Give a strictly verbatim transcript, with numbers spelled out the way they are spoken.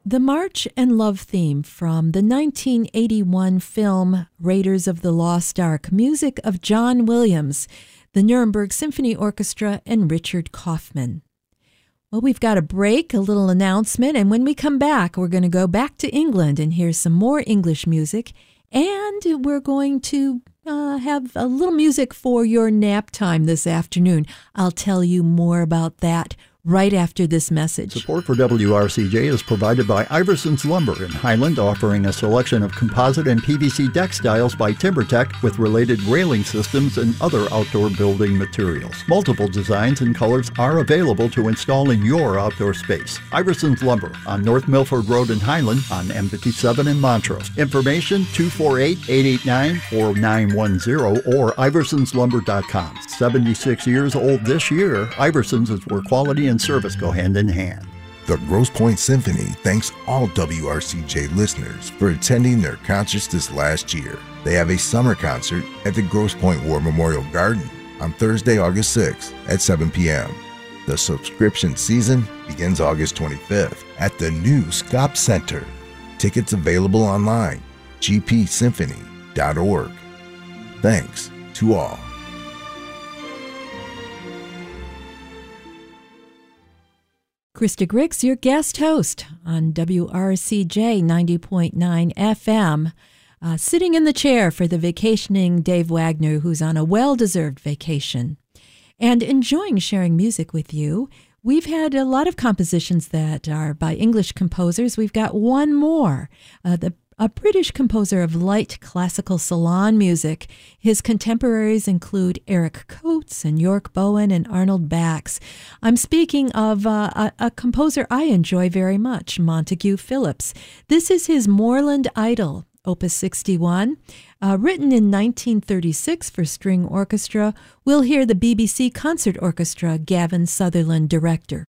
The March and Love theme from the nineteen eighty-one film Raiders of the Lost Ark, music of John Williams, the Nuremberg Symphony Orchestra, and Richard Kaufman. Well, we've got a break, a little announcement, and when we come back, we're going to go back to England and hear some more English music, and we're going to uh, have a little music for your nap time this afternoon. I'll tell you more about that right after this message. Support for W R C J is provided by Iverson's Lumber in Highland, offering a selection of composite and P V C deck styles by TimberTech with related railing systems and other outdoor building materials. Multiple designs and colors are available to install in your outdoor space. Iverson's Lumber on North Milford Road in Highland on M fifty-seven in Montrose. Information two four eight, eight eight nine, four nine one zero or iversons lumber dot com. seventy-six years old this year, Iversons is where quality and service go hand in hand. The Grosse Pointe Symphony thanks all W R C J listeners for attending their concerts this last year. They have a summer concert at the Grosse Pointe War Memorial Garden on Thursday, August sixth at seven p.m. The subscription season begins August twenty-fifth at the new Scop Center. Tickets available online, g p symphony dot org. Thanks to all. Krista Griggs, your guest host on W R C J ninety point nine F M, uh, sitting in the chair for the vacationing Dave Wagner, who's on a well-deserved vacation, and enjoying sharing music with you. We've had a lot of compositions that are by English composers. We've got one more, uh, the a British composer of light classical salon music. His contemporaries include Eric Coates and York Bowen and Arnold Bax. I'm speaking of uh, a, a composer I enjoy very much, Montague Phillips. This is his Moorland Idyll, Opus sixty-one, uh, written in nineteen thirty-six for string orchestra. We'll hear the B B C Concert Orchestra, Gavin Sutherland, director.